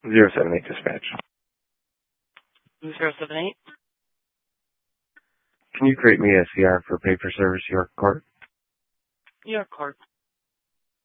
078 dispatch. 078? Can you create me a CR for pay for service York Court? York Court.